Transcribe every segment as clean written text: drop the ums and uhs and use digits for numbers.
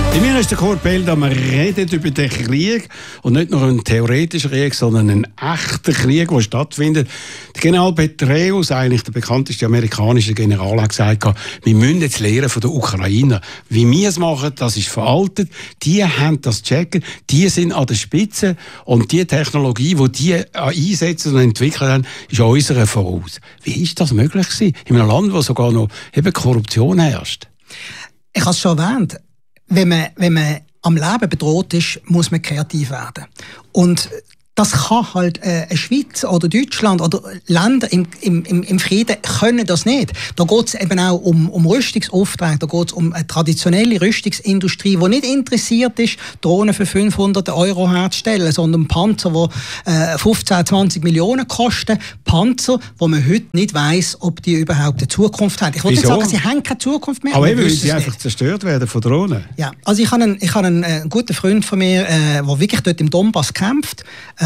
Bei mir ist der Kurt Belda, wir reden über den Krieg und nicht nur einen theoretischen Krieg, sondern einen echten Krieg, der stattfindet. Der General Petraeus, eigentlich der bekannteste amerikanische General, hat gesagt, wir müssen jetzt lernen von den Ukrainern. Wie wir es machen, das ist veraltet. Die haben das checken, die sind an der Spitze und die Technologie, die die einsetzen und entwickeln haben, ist an unserer voraus. Wie ist das möglich gewesen? In einem Land, wo sogar noch eben Korruption herrscht? Ich habe es schon erwähnt. Wenn man am Leben bedroht ist, muss man kreativ werden. Und das kann halt eine Schweiz oder Deutschland oder Länder im Frieden können das nicht. Da geht es eben auch um Rüstungsaufträge, da geht es um eine traditionelle Rüstungsindustrie, die nicht interessiert ist, Drohnen für 500 € herzustellen, sondern Panzer, die 15, 20 Millionen kosten. Panzer, wo man heute nicht weiss, ob die überhaupt eine Zukunft haben. Ich wollte nicht sagen, sie haben keine Zukunft mehr. Aber eben, weil sie einfach zerstört werden von Drohnen. Ja, also ich habe einen guten Freund von mir, der wirklich dort im Donbass kämpft.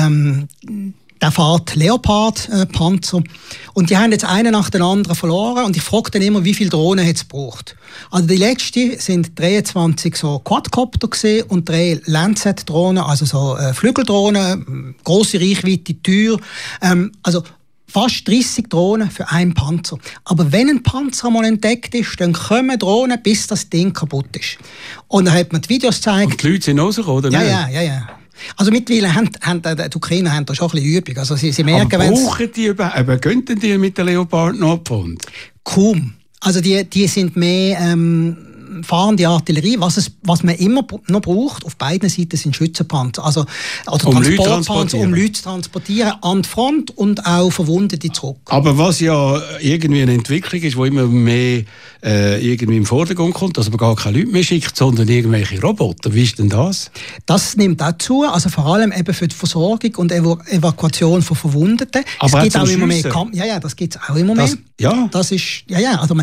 Der fährt Leopard-Panzer. Und die haben jetzt einen nach dem anderen verloren. Und ich frage dann immer, wie viele Drohnen es braucht. Also die letzte sind 23 so Quadcopter gesehen und 3 Lancet-Drohnen, also so Flügeldrohnen, grosse Reichweite, teuer. Also fast 30 Drohnen für einen Panzer. Aber wenn ein Panzer mal entdeckt ist, dann kommen Drohnen, bis das Ding kaputt ist. Und dann hat man die Videos gezeigt. Und die Leute sind rausgekommen, oder nicht? Ja. Also mittlerweile haben die Ukrainer da schon ein bisschen Übung. Also sie merken, aber brauchen die überhaupt? Gönnen die mit der Leopard noch Pfund? Kaum. Also die sind mehr fahrende Artillerie. Was man immer noch braucht, auf beiden Seiten sind Schützenpanzer. Also, oder Transportpanzer, um Leute zu transportieren an die Front und auch Verwundete zurück. Aber was ja irgendwie eine Entwicklung ist, die immer mehr irgendwie im Vordergrund kommt, dass man gar keine Leute mehr schickt, sondern irgendwelche Roboter. Wie ist denn das? Das nimmt auch zu, also vor allem eben für die Versorgung und Evakuation von Verwundeten. Aber es gibt auch immer mehr das gibt es auch immer mehr. Das ist, also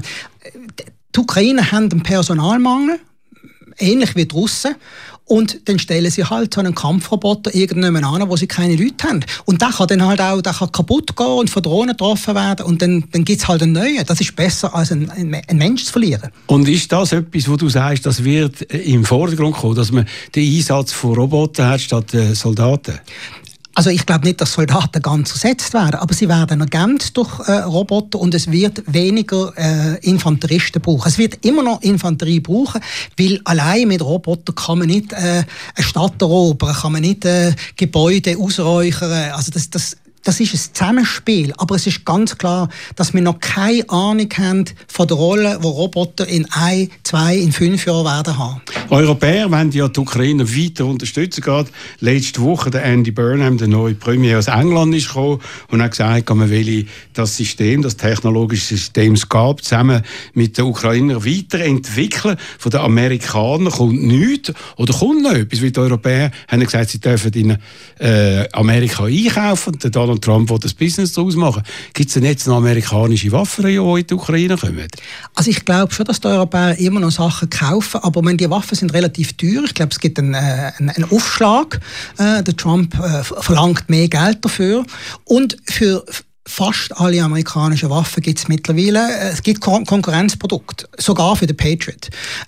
die Ukrainer haben einen Personalmangel, ähnlich wie die Russen. Und dann stellen sie halt so einen Kampfroboter irgendjemand an, wo sie keine Leute haben. Und der kann dann halt auch kaputt gehen und von Drohnen getroffen werden. Und dann gibt es halt einen neuen. Das ist besser, als einen Mensch zu verlieren. Und ist das etwas, wo du sagst, das wird im Vordergrund kommen, dass man den Einsatz von Robotern hat statt Soldaten? Also ich glaube nicht, dass Soldaten ganz ersetzt werden, aber sie werden ergänzt durch Roboter und es wird weniger Infanteristen brauchen. Es wird immer noch Infanterie brauchen, weil allein mit Robotern kann man nicht eine Stadt erobern, kann man nicht Gebäude ausräuchern. Also das ist ein Zusammenspiel, aber es ist ganz klar, dass wir noch keine Ahnung haben von der Rolle, die Roboter in 1, 2, in 5 Jahren werden haben. Europäer wollen ja die Ukrainer weiter unterstützen. Gerade letzte Woche der Andy Burnham, der neue Premier aus England, ist gekommen und hat gesagt, man will das System, das technologische System SCAP zusammen mit den Ukrainern weiterentwickeln. Von den Amerikanern kommt nichts oder kommt noch etwas, weil die Europäer haben gesagt, sie dürfen in Amerika einkaufen. Donald Trump will das Business daraus machen. Gibt es denn jetzt noch amerikanische Waffen, die in die Ukraine kommen? Also ich glaube schon, dass die Europäer immer noch Sachen kaufen, aber die Waffen sind relativ teuer. Ich glaube, es gibt einen Aufschlag. Der Trump verlangt mehr Geld dafür. Und für fast alle amerikanischen Waffen gibt es mittlerweile, es gibt Konkurrenzprodukte, sogar für den Patriot.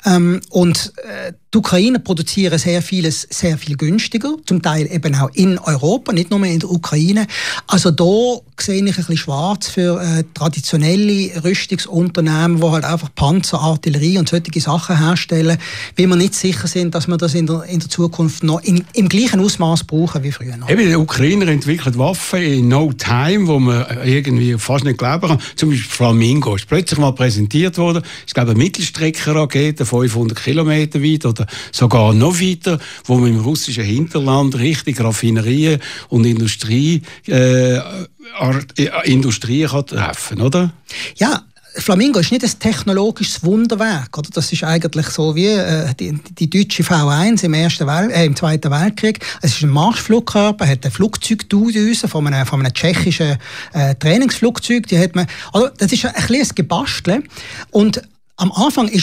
Die Ukrainer produzieren sehr viel günstiger, zum Teil eben auch in Europa, nicht nur in der Ukraine. Also da sehe ich ein bisschen schwarz für traditionelle Rüstungsunternehmen, die halt einfach Panzer, Artillerie und solche Sachen herstellen, weil wir nicht sicher sind, dass wir das in der Zukunft noch im gleichen Ausmaß brauchen wie früher noch. Eben, die Ukrainer entwickeln Waffen in no time, wo man irgendwie fast nicht glauben kann. Zum Beispiel Flamingo ist plötzlich mal präsentiert worden. Ich glaube, eine Mittelstreckenrakete, 500 Kilometer weit oder sogar noch weiter, wo man im russischen Hinterland richtig Raffinerien und Industrie kann treffen, oder? Ja. Flamingo ist nicht ein technologisches Wunderwerk, oder? Das ist eigentlich so wie die deutsche V1 im Zweiten Weltkrieg. Es ist ein Marschflugkörper, hat eine Flugzeugdüse von einem tschechischen Trainingsflugzeug. Das ist ein bisschen ein Gebastel. Und am Anfang ist es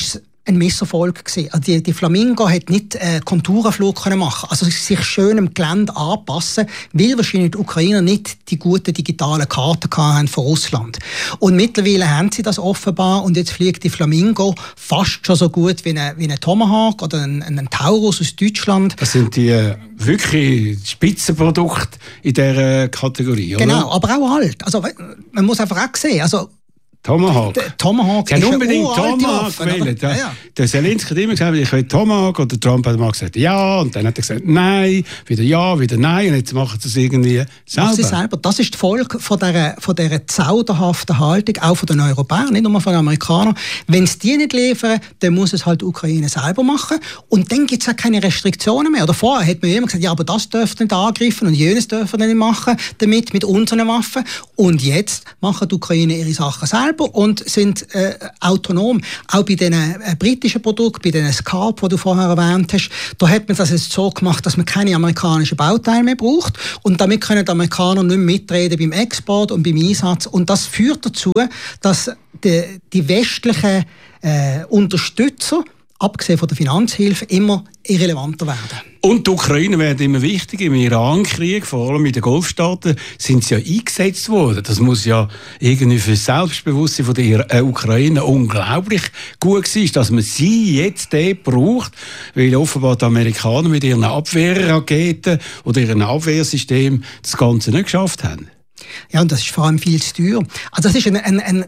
ein Misserfolg gewesen. Also die Flamingo hat nicht Konturenflug können machen, also sich schön im Gelände anpassen, weil wahrscheinlich die Ukrainer nicht die guten digitalen Karten hatten von Russland. Und mittlerweile haben sie das offenbar und jetzt fliegt die Flamingo fast schon so gut wie ein Tomahawk oder ein Taurus aus Deutschland. Das sind die wirklich Spitzenprodukte in dieser Kategorie, oder? Genau, aber auch alt. Also man muss einfach auch sehen, also Tomahawk. Tomahawk ist unbedingt Tomahawk wählen. Ja. Der Zelensky hat immer gesagt, ich will Tomahawk, oder Trump hat mal gesagt ja, und dann hat er gesagt nein, wieder ja, wieder nein, und jetzt machen sie es irgendwie selber. Das ist die Folge von dieser zauderhaften Haltung, auch von den Europäern, nicht nur von den Amerikanern. Wenn es die nicht liefern, dann muss es halt die Ukraine selber machen, und dann gibt es auch keine Restriktionen mehr. Oder vorher hat man immer gesagt, ja, aber das dürfen nicht angreifen und jenes dürfen nicht machen, mit unseren Waffen. Und jetzt machen die Ukraine ihre Sachen selber und sind autonom. Auch bei den britischen Produkten, bei den Scalp, die du vorher erwähnt hast, da hat man das jetzt so gemacht, dass man keine amerikanischen Bauteile mehr braucht, und damit können die Amerikaner nicht mehr mitreden beim Export und beim Einsatz, und das führt dazu, dass die westlichen Unterstützer, abgesehen von der Finanzhilfe, immer irrelevanter werden. Und die Ukrainer werden immer wichtiger. Im Iran-Krieg, vor allem in den Golfstaaten, sind sie ja eingesetzt worden. Das muss ja irgendwie für das Selbstbewusstsein von der Ukraine unglaublich gut sein, dass man sie jetzt dort braucht, weil offenbar die Amerikaner mit ihren Abwehrraketen oder ihrem Abwehrsystem das Ganze nicht geschafft haben. Ja, und das ist vor allem viel zu teuer. Also das ist ein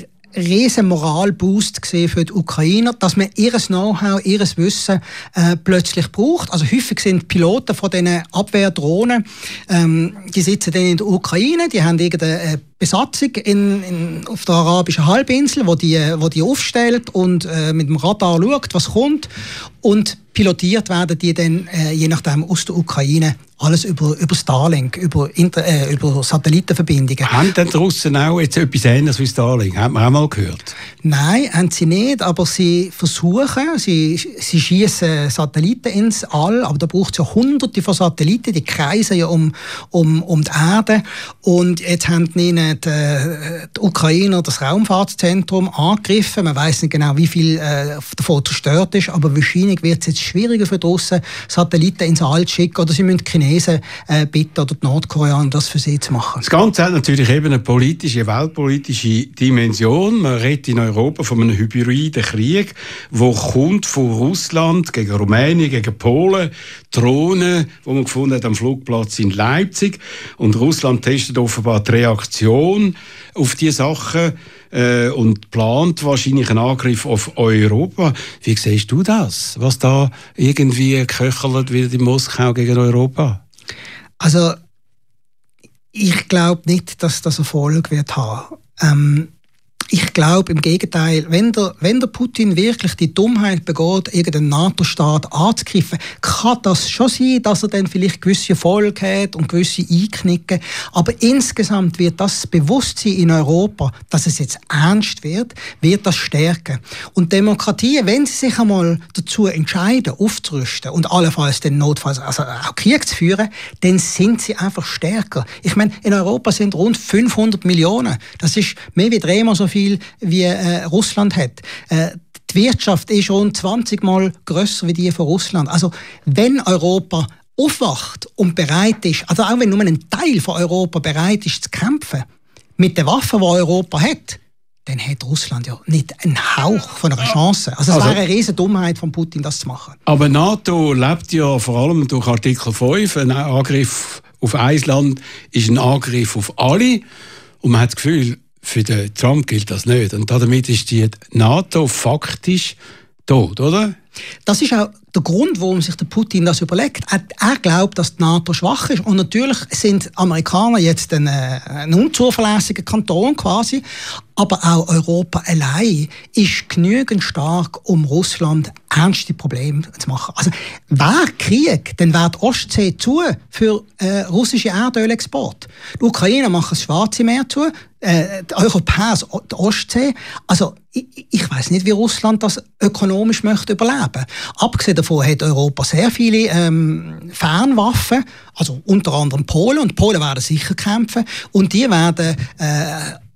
riesen Moralboost für die Ukrainer, dass man ihr Know-how, ihr Wissen plötzlich braucht. Also häufig sind Piloten von diesen Abwehrdrohnen, die sitzen dann in der Ukraine, die haben irgendeine Besatzung auf der arabischen Halbinsel, wo die aufstellt und mit dem Radar schaut, was kommt, und pilotiert werden die dann je nachdem aus der Ukraine, alles über Starlink, über Satellitenverbindungen. Haben denn die Russen auch jetzt etwas Ähnliches wie Starlink? Hat man auch mal gehört? Nein, haben sie nicht, aber sie versuchen, sie schießen Satelliten ins All, aber da braucht es ja hunderte von Satelliten, die kreisen ja um die Erde, und jetzt haben ihnen die Ukrainer das Raumfahrtszentrum angegriffen. Man weiss nicht genau, wie viel davon zerstört ist, aber wahrscheinlich wird es jetzt schwieriger für die Russen, Satelliten ins All zu schicken, oder sie müssen die Chinesen bitten oder die Nordkoreaner, das für sie zu machen. Das Ganze hat natürlich eben eine politische, weltpolitische Dimension. Man redet in Europa von einem hybriden Krieg, der kommt von Russland gegen Rumänien, gegen Polen, Drohnen, die man gefunden hat am Flugplatz in Leipzig. Und Russland testet offenbar die Reaktion auf diese Sachen und plant wahrscheinlich einen Angriff auf Europa. Wie siehst du das, was da irgendwie köchelt wird in Moskau gegen Europa? Also, ich glaube nicht, dass das Erfolg wird haben. Ich glaube im Gegenteil, wenn der Putin wirklich die Dummheit begeht, irgendeinen NATO-Staat anzugreifen, kann das schon sein, dass er dann vielleicht gewisse Erfolge hat und gewisse Einknicken. Aber insgesamt wird das Bewusstsein in Europa, dass es jetzt ernst wird das stärken. Und Demokratien, wenn sie sich einmal dazu entscheiden, aufzurüsten und allenfalls den notfalls also auch Krieg zu führen, dann sind sie einfach stärker. Ich meine, in Europa sind rund 500 Millionen. Das ist mehr wie dreimal so viel wie Russland hat. Die Wirtschaft ist rund 20 Mal grösser wie die von Russland. Also wenn Europa aufwacht und bereit ist, also auch wenn nur ein Teil von Europa bereit ist zu kämpfen, mit den Waffen, die Europa hat, dann hat Russland ja nicht einen Hauch von einer Chance. Also es wäre eine riesen Dummheit von Putin, das zu machen. Aber NATO lebt ja vor allem durch Artikel 5. Ein Angriff auf ein Land ist ein Angriff auf alle. Und man hat das Gefühl, für den Trump gilt das nicht. Und damit ist die NATO faktisch tot, oder? Das ist auch der Grund, warum sich der Putin das überlegt. Er glaubt, dass die NATO schwach ist. Und natürlich sind Amerikaner jetzt ein unzuverlässiger Kanton quasi. Aber auch Europa allein ist genügend stark, um Russland ernste Probleme zu machen. Also, wer Krieg, dann wäre die Ostsee zu für russische Erdölexport. Die Ukrainer machen das Schwarze Meer zu, die Europäer die Ostsee. Also, ich weiss nicht, wie Russland das ökonomisch möchte überleben. Abgesehen davon hat Europa sehr viele Fernwaffen, also unter anderem Polen. Und Polen werden sicher kämpfen. Und die werden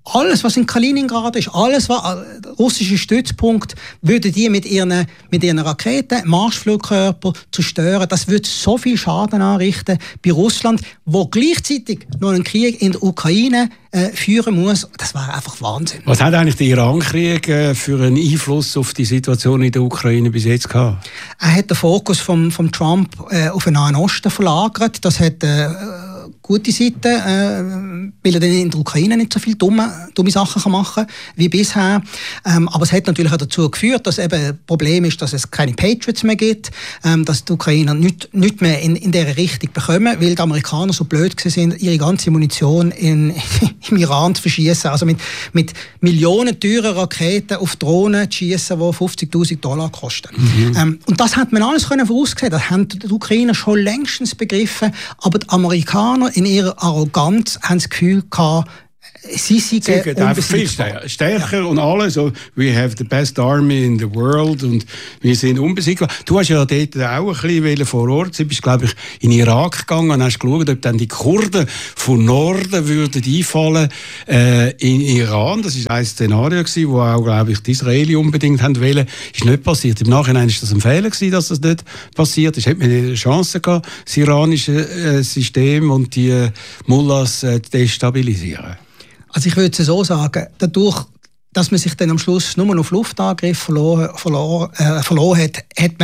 alles, was in Kaliningrad ist, alles, was russische Stützpunkt, würden die mit ihren Raketen, Marschflugkörper zerstören. Das würde so viel Schaden anrichten bei Russland, wo gleichzeitig noch einen Krieg in der Ukraine führen muss. Das wäre einfach Wahnsinn. Was hat eigentlich der Iran-Krieg für einen Einfluss auf die Situation in der Ukraine bis jetzt gehabt? Er hat den Fokus vom Trump auf den Nahen Osten verlagert. Das hat gute Seite, weil er dann in der Ukraine nicht so viele dumme Sachen machen kann wie bisher. Aber es hat natürlich auch dazu geführt, dass eben ein Problem ist, dass es keine Patriots mehr gibt, dass die Ukrainer nicht mehr in dieser Richtung bekommen, weil die Amerikaner so blöd sind, ihre ganze Munition im Iran zu verschießen. Also mit Millionen teuren Raketen auf Drohnen zu schießen, die $50.000 kosten. Und das hat man alles voraussehen. Das haben die Ukrainer schon längstens begriffen. Aber die Amerikaner in ihrer Arroganz haben das Gefühl gehabt, sie sind einfach viel stärker und alles. So, we have the best army in the world und wir sind unbesiegbar. Du hast ja dort auch ein bisschen vor Ort. Du bist, glaube ich, in Irak gegangen und hast geschaut, ob dann die Kurden von Norden würden einfallen in Iran. Das war ein Szenario, das auch, glaube ich, die Israelis unbedingt haben wollen. Ist nicht passiert. Im Nachhinein ist das ein Fehler gewesen, dass das nicht passiert ist. Hätte man eine Chance gehabt, das iranische System und die Mullahs zu destabilisieren? Also ich würde es so sagen, dadurch, dass man sich dann am Schluss nur auf Luftangriff verloren hat,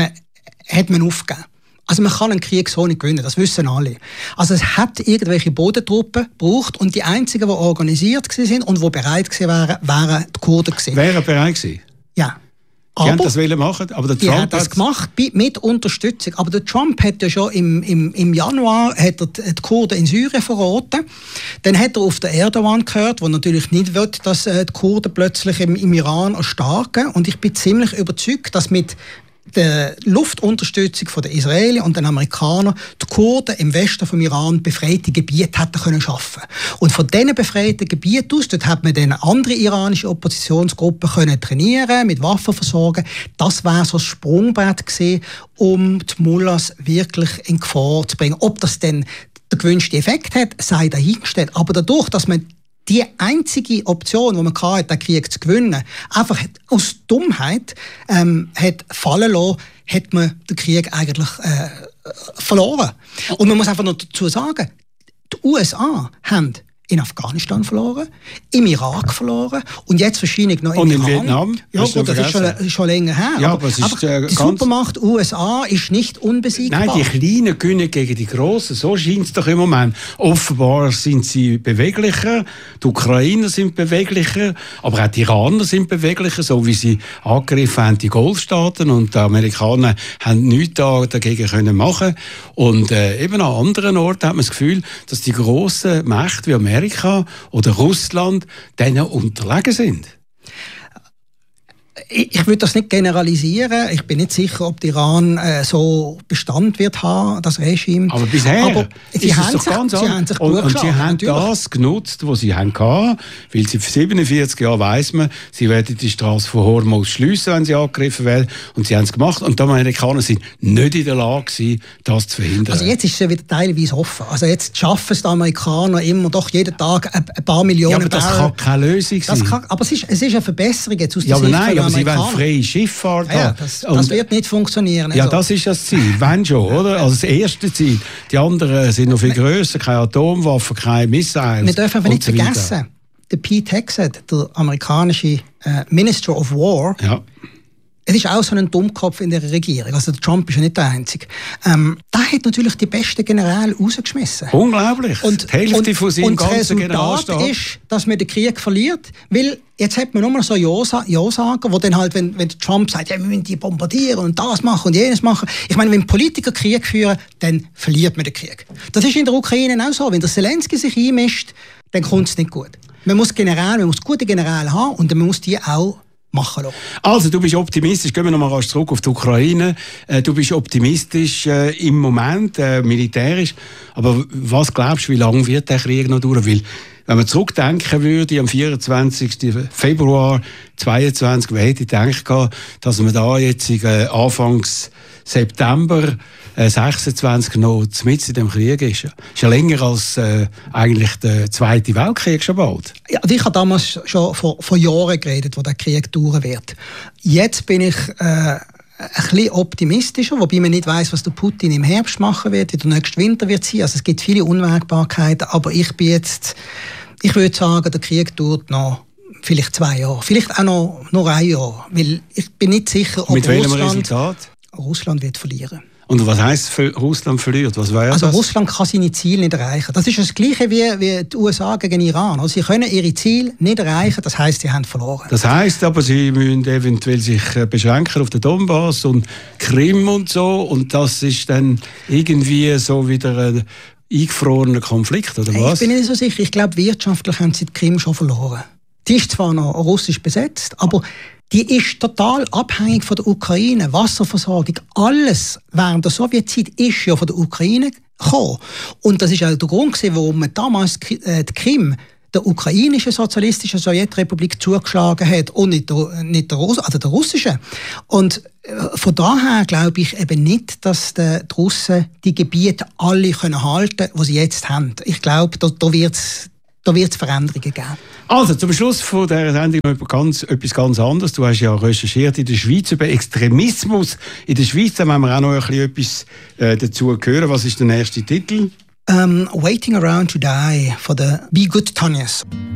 hat man aufgegeben. Also man kann einen Krieg so nicht gewinnen, das wissen alle. Also es hat irgendwelche Bodentruppen gebraucht und die einzigen, die organisiert waren und die bereit waren, wären die Kurden gewesen. Wären bereit gewesen? Ja. Die haben das machen, aber der Trump hat das gemacht mit Unterstützung. Aber der Trump hat ja schon im Januar hat er die Kurden in Syrien verraten. Dann hat er auf den Erdogan gehört, der natürlich nicht will, dass die Kurden plötzlich im Iran erstarken. Und ich bin ziemlich überzeugt, dass mit der Luftunterstützung von den Israelis und den Amerikanern die Kurden im Westen vom Iran befreite Gebiete hätten können schaffen. Und von diesen befreiten Gebieten aus, dort hat man dann andere iranische Oppositionsgruppen können trainieren, mit Waffen versorgen. Das wäre so ein Sprungbrett gewesen, um die Mullahs wirklich in Gefahr zu bringen. Ob das dann den gewünschten Effekt hat, sei dahingestellt. Aber dadurch, dass man die einzige Option, die man hatte, den Krieg zu gewinnen, einfach aus Dummheit hat fallen lassen, hat man den Krieg eigentlich verloren. Und man muss einfach noch dazu sagen, die USA haben in Afghanistan verloren, im Irak verloren und jetzt wahrscheinlich noch in Iran. Vietnam? Ja gut, das ist schon länger her. Ja, aber die Supermacht USA ist nicht unbesiegbar. Nein, die Kleinen gewinnen gegen die Grossen. So scheint es doch im Moment. Offenbar sind sie beweglicher, die Ukrainer sind beweglicher, aber auch die Iraner sind beweglicher, so wie sie angegriffen haben, die Golfstaaten, und die Amerikaner haben nichts dagegen können machen. Und eben an anderen Orten hat man das Gefühl, dass die grossen Mächte wie Amerika oder Russland denen unterlegen sind. Ich würde das nicht generalisieren. Ich bin nicht sicher, ob der Iran so Bestand wird haben, das Regime. Aber bisher aber sie haben sich gut und sie haben das genutzt, was sie hatten, weil sie für 47 Jahre weiss man, sie werden die Straße von Hormuz schliessen, wenn sie angegriffen werden. Und sie haben es gemacht. Und die Amerikaner sind nicht in der Lage gewesen, das zu verhindern. Also jetzt ist es wieder teilweise offen. Also jetzt schaffen es die Amerikaner immer doch jeden Tag ein paar Millionen. Ja, aber das kann keine Lösung sein. Aber es ist eine Verbesserung jetzt aus der Sicht Nein, aber sie wollen freie Schifffahrt haben. Das wird nicht funktionieren. Ja, das ist das Ziel. Wenn schon, oder? Also das erste Ziel. Die anderen sind noch viel grösser. Keine Atomwaffen, keine Missiles. Wir dürfen aber nicht vergessen, der Pete Hegseth, der amerikanische Minister of War, es ist auch so ein Dummkopf in der Regierung. Also der Trump ist ja nicht der Einzige. Der hat natürlich die besten Generäle rausgeschmissen. Unglaublich. Und die Hälfte von seinem ganzen Generalstab. Und das Resultat ist, dass man den Krieg verliert, weil jetzt hat man nur noch so Ja-Sager, die dann halt, wenn Trump sagt, ja, wir müssen die bombardieren und das machen und jenes machen. Ich meine, wenn Politiker Krieg führen, dann verliert man den Krieg. Das ist in der Ukraine auch so. Wenn der Zelensky sich einmischt, dann kommt es nicht gut. Man muss gute Generäle haben und man muss die auch machen lassen. Also, du bist optimistisch. Gehen wir nochmal zurück auf die Ukraine. Du bist optimistisch im Moment, militärisch. Aber was glaubst du, wie lange wird der Krieg noch dauern? Weil Wenn man zurückdenken würde, am 24. Februar 2022, wer hätte gedacht, dass man da jetzt Anfangs September 26 noch mitten in dem Krieg ist. Ist ja länger als eigentlich der Zweite Weltkrieg schon bald. Ja, ich habe damals schon vor Jahren geredet, wo der Krieg dauern wird. Jetzt bin ich ein bisschen optimistischer, wobei man nicht weiss, was der Putin im Herbst machen wird, wie der nächste Winter wird sein. Also es gibt viele Unwägbarkeiten, aber ich würde sagen, der Krieg dauert noch vielleicht 2 Jahre, vielleicht auch noch 1 Jahr, weil ich bin nicht sicher, ob mit welchem Resultat? Russland wird verlieren. Und was heisst, Russland verliert? Was wäre also das? Russland kann seine Ziele nicht erreichen. Das ist das Gleiche wie die USA gegen Iran. Also sie können ihre Ziele nicht erreichen, das heisst, sie haben verloren. Das heisst aber, sie müssen eventuell sich beschränken auf den Donbass und Krim und so. Und das ist dann irgendwie so wieder ein eingefrorener Konflikt, oder was? Ich bin nicht so sicher. Ich glaube, wirtschaftlich haben sie die Krim schon verloren. Die ist zwar noch russisch besetzt, aber die ist total abhängig von der Ukraine. Wasserversorgung, alles während der Sowjetzeit ist ja von der Ukraine gekommen. Und das ist auch der Grund, warum man damals die Krim der ukrainischen sozialistischen Sowjetrepublik zugeschlagen hat und nicht der russischen. Und von daher glaube ich eben nicht, dass die Russen die Gebiete alle halten können, die sie jetzt haben. Ich glaube, da wird es Veränderungen geben. Also, zum Schluss von dieser Sendung noch etwas ganz anderes. Du hast ja recherchiert in der Schweiz über Extremismus. In der Schweiz haben wir auch noch etwas dazu hören. Was ist der nächste Titel? Waiting Around to Die von der Be Good Tonias.